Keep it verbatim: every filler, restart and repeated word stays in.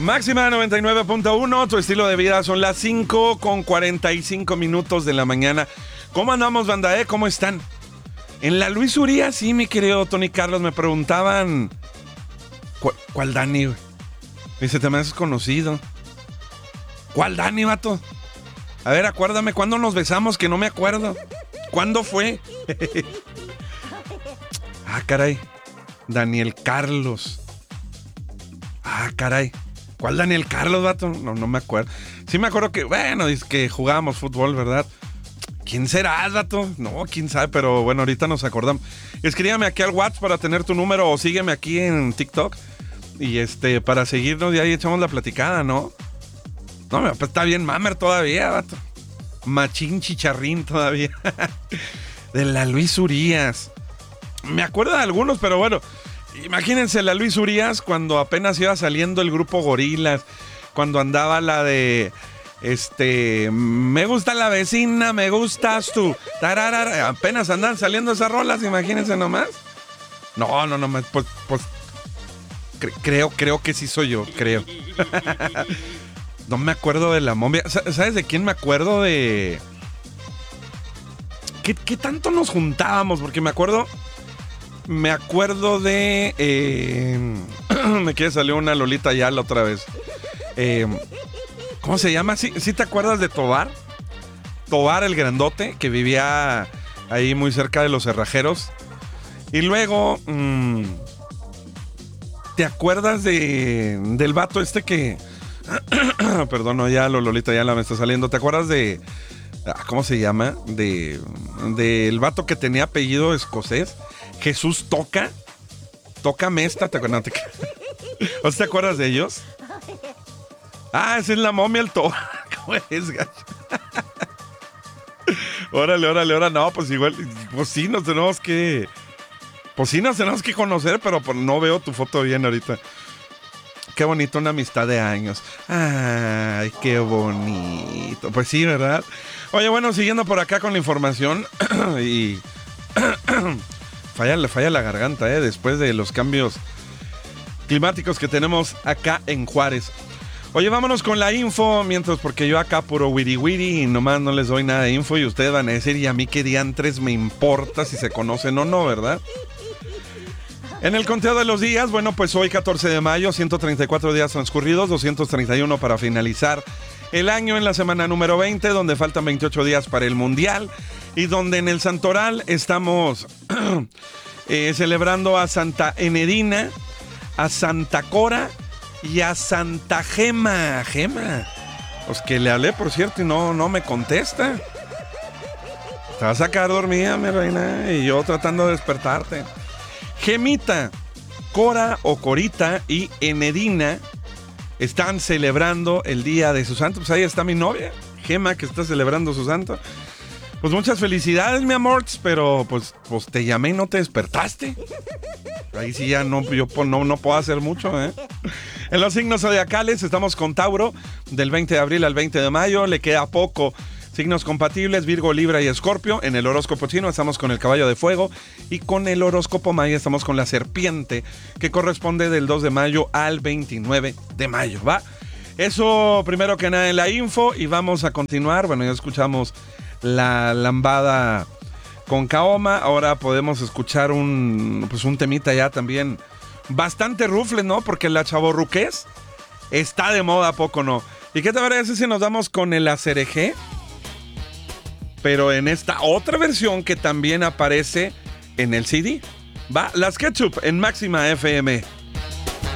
Máxima noventa y nueve punto uno, tu estilo de vida. Son las cinco con cuarenta y cinco minutos de la mañana. ¿Cómo andamos, banda? ¿Eh? ¿Cómo están? En la Luis Urías, sí, mi querido Tony Carlos, me preguntaban... ¿Cuál, cuál Dani, güey? Dice, te me has conocido. ¿Cuál Dani, vato? A ver, acuérdame, ¿cuándo nos besamos? Que no me acuerdo. ¿Cuándo fue? Ah, caray. Daniel Carlos. Ah, caray. ¿Cuál Daniel Carlos, vato? No, no me acuerdo. Sí me acuerdo que, bueno, es que jugábamos fútbol, ¿verdad? ¿Quién será, vato? No, quién sabe, pero bueno, ahorita nos acordamos. Escríbame aquí al WhatsApp para tener tu número o sígueme aquí en TikTok. Y este, para seguirnos y ahí echamos la platicada, ¿no? No, pues está bien mamer todavía, vato. Machín chicharrín todavía. De la Luis Urías. Me acuerdo de algunos, pero bueno... Imagínense la Luis Urías cuando apenas iba saliendo el grupo Gorilas, cuando andaba la de, este, me gusta la vecina, me gustas tú, tararara, apenas andan saliendo esas rolas, imagínense nomás. No, no, no, pues, pues, cre- creo, creo que sí soy yo, creo. No me acuerdo de la momia, ¿sabes de quién me acuerdo? De... ¿Qué, qué tanto nos juntábamos? Porque me acuerdo... Me acuerdo de... Eh, me quiere salir una Lolita Ayala otra vez. Eh, ¿Cómo se llama? ¿Sí, ¿Sí te acuerdas de Tobar? Tobar, el grandote, que vivía ahí muy cerca de los cerrajeros. Y luego... Mmm, ¿te acuerdas de del vato este que... Perdón, no, ya lo Lolita Ayala me está saliendo. ¿Te acuerdas de... ¿Cómo se llama? De del vato que tenía apellido escocés. Jesús Toca. Toca Mesta. ¿Te acuerdas? ¿O te acuerdas de ellos? Ah, esa es la momia, el to. ¿Cómo es, gacho? Órale, órale, órale. No, pues igual. Pues sí, nos tenemos que. Pues sí, nos tenemos que conocer, pero pues no veo tu foto bien ahorita. Qué bonito, una amistad de años. Ay, qué bonito. Pues sí, ¿verdad? Oye, bueno, siguiendo por acá con la información. Y... falla, le falla la garganta, ¿eh? Después de los cambios climáticos que tenemos acá en Juárez. Oye, vámonos con la info, mientras, porque yo acá puro wiri wiri y nomás no les doy nada de info y ustedes van a decir, y a mí qué diantres me importa si se conocen o no, ¿verdad? En el conteo de los días, bueno, pues hoy catorce de mayo, ciento treinta y cuatro días transcurridos, doscientos treinta y uno para finalizar el año en la semana número veinte, donde faltan veintiocho días para el Mundial y donde en el Santoral estamos eh, celebrando a Santa Enedina, a Santa Cora y a Santa Gema. Gema, pues que le hablé, por cierto, y no, no me contesta. Te vas a quedar dormida, mi reina, y yo tratando de despertarte. Gemita, Cora o Corita y Enedina están celebrando el día de su santo. Pues ahí está mi novia, Gema, que está celebrando su santo. Pues muchas felicidades, mi amor, pero pues, pues te llamé y no te despertaste. Ahí sí ya no, yo no, no puedo hacer mucho, ¿eh? En los signos zodiacales estamos con Tauro, del veinte de abril al veinte de mayo, le queda poco. Signos compatibles, Virgo, Libra y Escorpio. En el horóscopo chino estamos con el caballo de fuego y con el horóscopo maya estamos con la serpiente, que corresponde del dos de mayo al veintinueve de mayo, ¿va? Eso primero que nada en la info y vamos a continuar. Bueno, ya escuchamos la lambada con Kaoma, ahora podemos escuchar un, pues un temita ya también bastante rufle, ¿no? Porque la chavorruqués está de moda, ¿a poco no? ¿Y qué te parece si nos damos con el Acerejé? Pero en esta otra versión que también aparece en el C D. Va, Las Ketchup en Máxima F M.